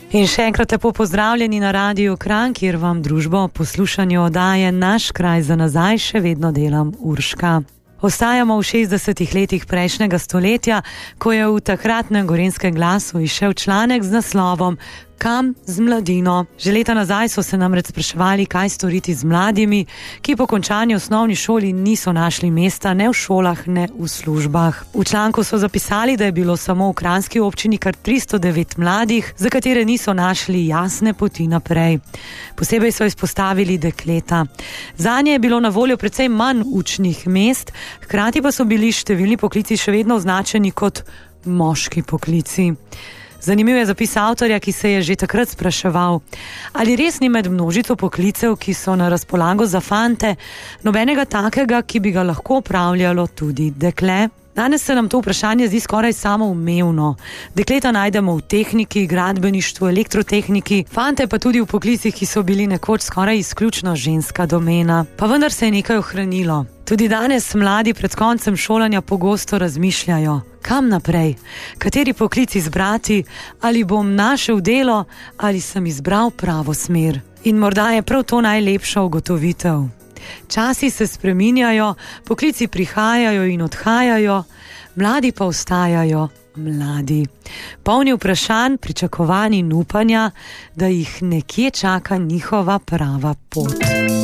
In še enkrat lepo pozdravljeni na Radiu Kranj, kjer vam družbo poslušanju oddaje Naš kraj za nazaj še vedno delam Urška. Ostajamo v 60 letih prejšnjega stoletja, ko je v takratnem Gorenjskem glasu izšel članek z naslovom Kam z mladino? Že leta nazaj so se namreč spraševali, kaj storiti z mladimi, ki po končani osnovni šoli niso našli mesta ne v šolah, ne v službah. V članku so zapisali, da je bilo samo v kranjski občini kar 309 mladih, za katere niso našli jasne poti naprej. Posebej so izpostavili dekleta. Zanje je bilo na voljo precej manj učnih mest, hkrati pa so bili številni poklici še vedno označeni kot moški poklici. Zanimiv je zapis avtorja, ki se je že takrat spraševal, ali res ni med množico poklicev, ki so na razpolago za fante, nobenega takega, ki bi ga lahko opravljalo tudi dekle. Danes se nam to vprašanje zdi skoraj samoumevno. Dekleta najdemo v tehniki, gradbeništvu, elektrotehniki, fante pa tudi v poklicih, ki so bili nekoč skoraj izključno ženska domena. Pa vendar se je nekaj ohranilo. Tudi danes mladi pred koncem šolanja pogosto razmišljajo, kam naprej, kateri poklic izbrati, ali bom našel delo, ali sem izbral pravo smer. In morda je prav to najlepša ugotovitev. Časi se spreminjajo, poklici prihajajo in odhajajo, mladi pa ostajajo mladi. Polni vprašanj, pričakovanj in upanja, da jih nekje čaka njihova prava pot.